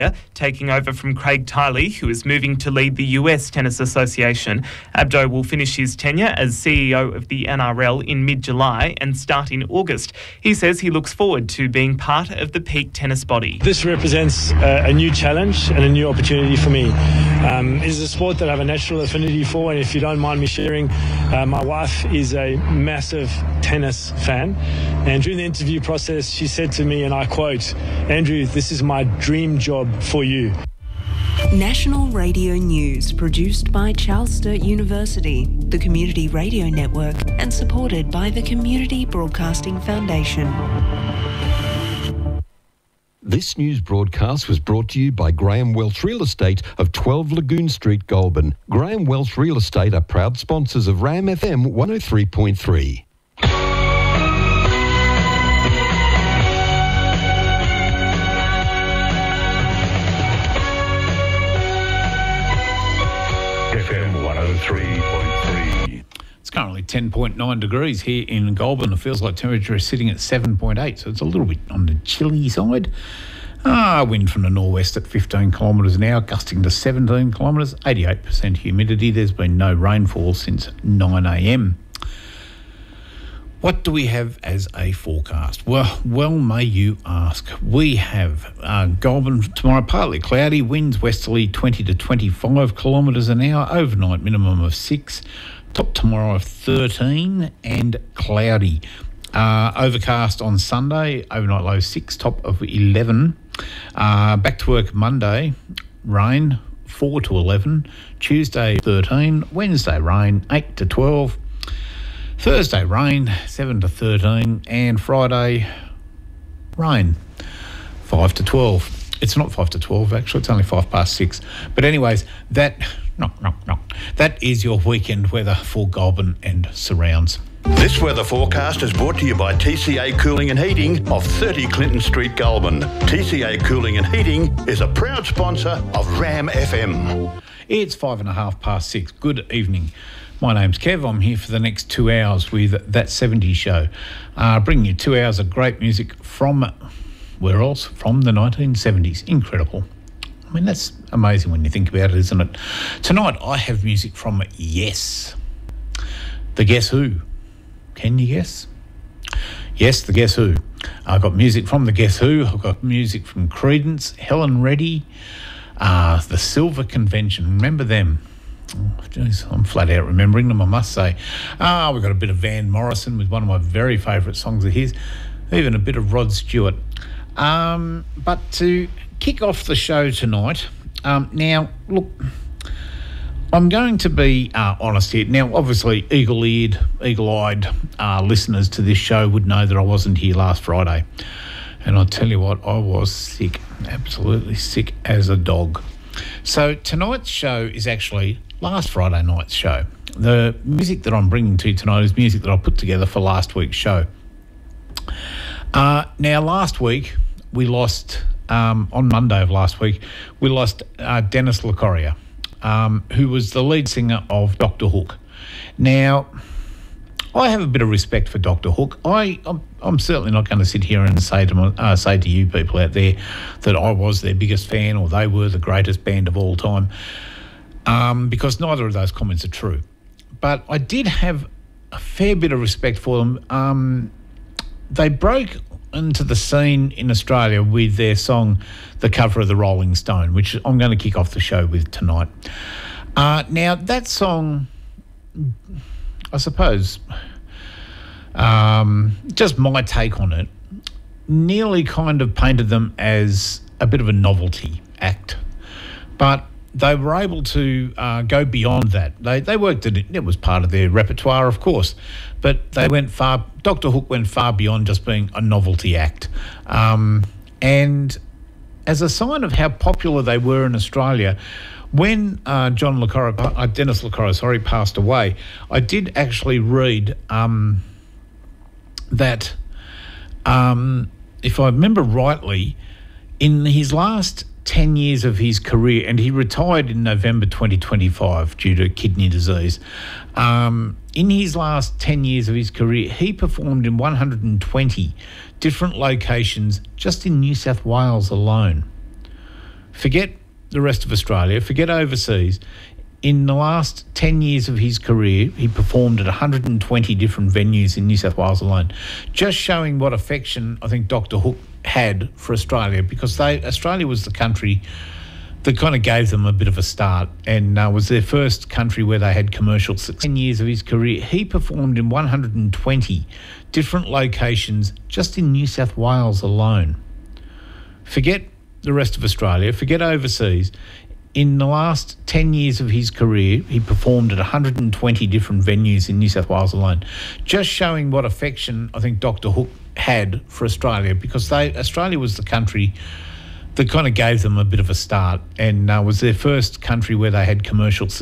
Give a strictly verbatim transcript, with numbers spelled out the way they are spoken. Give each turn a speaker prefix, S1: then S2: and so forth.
S1: taking over from Craig Tiley, who is moving to lead the U S Tennis Association. Abdo will finish his tenure as C E O of the N R L in mid-July and start in August. He says he looks forward to being part of the peak tennis body.
S2: This represents uh, a new challenge and a new opportunity for me. Um, it is a sport that I have a natural affinity for, and if you don't mind me sharing, uh, my wife is a massive tennis fan, and during the interview process she said to me, and I quote, "Andrew, this is my dream job for you."
S3: National Radio News, produced by Charles Sturt University, the Community Radio Network, and supported by the Community Broadcasting Foundation.
S4: This news broadcast was brought to you by Graham Welsh Real Estate of twelve Lagoon Street, Goulburn. Graham Welsh Real Estate are proud sponsors of Ram F M one oh three point three.
S5: It's currently ten point nine degrees here in Goulburn. It feels like temperature is sitting at seven point eight, so it's a little bit on the chilly side. Ah, wind from the northwest at fifteen kilometres an hour, gusting to seventeen kilometres, eighty-eight percent humidity. There's been no rainfall since nine a m. What do we have as a forecast? Well, well, may you ask. We have uh, Goulburn tomorrow, partly cloudy, winds westerly twenty to twenty-five kilometres an hour, overnight minimum of six, top tomorrow of thirteen, and cloudy. Uh, overcast on Sunday, overnight low six, top of eleven. Uh, back to work Monday, rain four to eleven, Tuesday thirteen, Wednesday rain eight to twelve, Thursday rain seven to thirteen, and Friday rain five to twelve. It's not five to twelve actually, it's only five past six. But anyways, that no, no, no. That is your weekend weather for Goulburn and surrounds.
S6: This weather forecast is brought to you by T C A Cooling and Heating of thirty Clinton Street, Goulburn. T C A Cooling and Heating is a proud sponsor of Ram F M.
S5: It's five and a half past six. Good evening. My name's Kev. I'm here for the next two hours with That seventies Show. Uh, bringing you two hours of great music from, where else? From the nineteen seventies. Incredible. I mean, that's amazing when you think about it, isn't it? Tonight, I have music from Yes. The Guess Who. Can you guess? Yes, the Guess Who. I've got music from the Guess Who. I've got music from Creedence, Helen Reddy, uh, the Silver Convention. Remember them? Oh, geez, I'm flat out remembering them, I must say. Ah, we've got a bit of Van Morrison with one of my very favourite songs of his, even a bit of Rod Stewart. Um, but to kick off the show tonight, um, now, look, I'm going to be uh, honest here. Now, obviously, eagle-eared, eagle-eyed uh, listeners to this show would know that I wasn't here last Friday. And I'll tell you what, I was sick, absolutely sick as a dog. So tonight's show is actually last Friday night's show. The music that I'm bringing to you tonight is music that I put together for last week's show. Uh, now, last week, we lost, um, on Monday of last week, we lost uh, Dennis LaCoria. Um, who was the lead singer of Doctor Hook. Now, I have a bit of respect for Doctor Hook. I, I'm, I'm certainly not going to sit here and say to, my, uh, say to you people out there that I was their biggest fan or they were the greatest band of all time, um, because neither of those comments are true. But I did have a fair bit of respect for them. Um, they broke into the scene in Australia with their song, The Cover of the Rolling Stone, which I'm going to kick off the show with tonight. Uh, now, that song, I suppose, um, just my take on it, nearly kind of painted them as a bit of a novelty act. But they were able to uh, go beyond that. They they worked it, it was part of their repertoire, of course, but they went far, Doctor Hook went far beyond just being a novelty act. Um, and as a sign of how popular they were in Australia, when uh, John LaCoria, uh, Dennis LaCoria, sorry, passed away, I did actually read um, that, um, if I remember rightly, in his last ten years of his career, and he retired in November twenty twenty-five due to kidney disease. Um, in his last ten years of his career, he performed in one hundred twenty different locations just in New South Wales alone. Forget the rest of Australia, forget overseas. In the last ten years of his career, he performed at one hundred twenty different venues in New South Wales alone, just showing what affection I think Doctor Hook had for Australia, because they Australia was the country that kind of gave them a bit of a start, and uh, was their first country where they had commercial success. ten years of his career, he performed in one hundred twenty different locations just in New South Wales alone. Forget the rest of Australia, forget overseas. In the last ten years of his career, he performed at one hundred twenty different venues in New South Wales alone, just showing what affection I think Doctor Hook had for Australia, because they Australia was the country that kind of gave them a bit of a start, and uh, was their first country where they had commercial success.